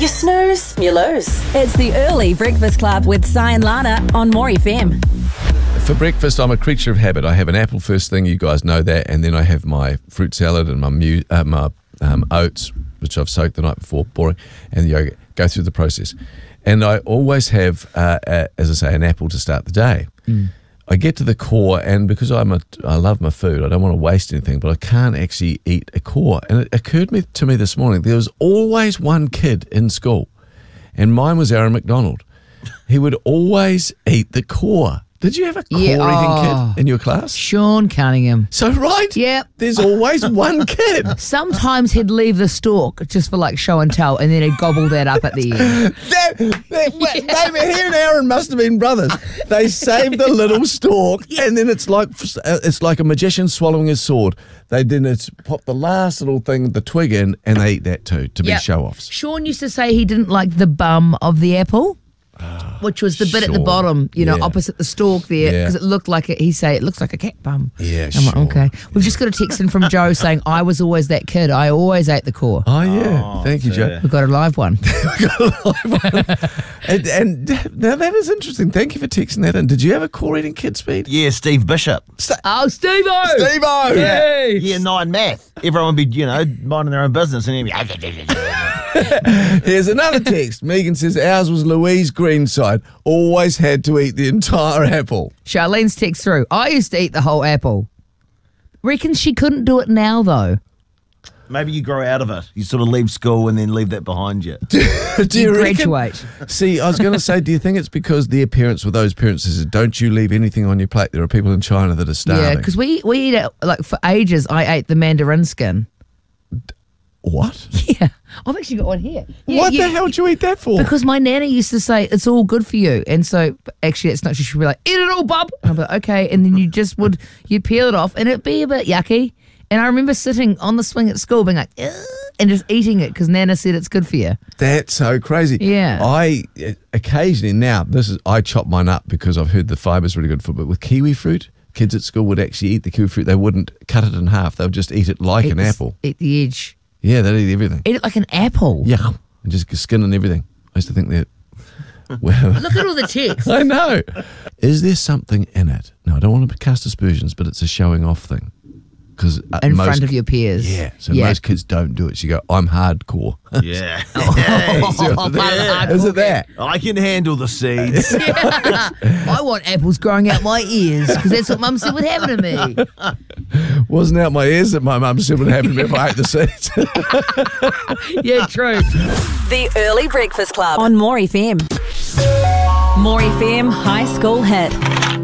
You snooze, you lose. It's the Early Breakfast Club with Si and Lana on More FM. For breakfast, I'm a creature of habit. I have an apple first thing, you guys know that, and then I have my fruit salad and my oats, which I've soaked the night before, boring, and yogurt. Go through the process. And I always have, as I say, an apple to start the day. I get to the core, and because I love my food, I don't want to waste anything, but I can't actually eat a core. And it occurred to me this morning, there was always one kid in school, and mine was Aaron McDonald. He would always eat the core. Did you have a core-eating kid in your class? Sean Cunningham. So, right? Yep. There's always one kid. Sometimes he'd leave the stalk just for like show and tell, and then he'd gobble that up at the end. Maybe he and Aaron must have been brothers. They saved the little stalk, and then it's like a magician swallowing his sword. They then pop the last little thing, the twig in, and they eat that too, to be show-offs. Sean used to say he didn't like the bum of the apple. Which was the bit at the bottom, opposite the stalk there, because it looked like he'd say it looks like a cat bum. Yeah, I'm like, okay. We've just got a text in from Joe saying, I was always that kid. I always ate the core. Oh, yeah. Thank you, Joe. We've got a live one. and now that is interesting. Thank you for texting that in. Did you have a core-eating kid, Speed? Yeah, Steve Bishop. Oh, Steve-O! Steve-O! Yeah. Year 9 math. Everyone would be, minding their own business, and he'd be... Here's another text. Megan says, ours was Louise Greenside. Always had to eat the entire apple. Charlene's text through. I used to eat the whole apple. Reckons she couldn't do it now, though. Maybe you grow out of it. You sort of leave school and then leave that behind you. Do you graduate? See, I was going to say, do you think it's because their parents were those parents who said, don't you leave anything on your plate? There are people in China that are starving. Yeah, because we eat it, like for ages, I ate the mandarin skin. What? Yeah. I've actually got one here. Yeah, what the hell did you eat that for? Because my nana used to say, it's all good for you. And so, actually, it's not, she'd be like, eat it all, bub. And I'd be like, okay. And then you'd peel it off and it'd be a bit yucky. And I remember sitting on the swing at school being like, ugh, and just eating it because Nana said it's good for you. That's so crazy. Yeah. I occasionally, I chop mine up because I've heard the fiber's really good for it, but with kiwi fruit, kids at school would actually eat the kiwi fruit. They wouldn't cut it in half. They would just eat it like an apple. Eat the edge. Yeah, they'd eat everything. Eat it like an apple. Yeah, and just skin and everything. I used to think that. Well, look at all the text. I know. Is there something in it? No, I don't want to cast aspersions, but it's a showing off thing. Because in front of your peers. Yeah, so most kids don't do it. So you go, I'm hardcore. Yeah. Is it that? I can handle the seeds. I want apples growing out my ears because that's what Mum said would happen to me. Wasn't out my ears that my mum said would happen if I ate the seeds. Yeah, true. The Early Breakfast Club on More FM. More FM High School Hit.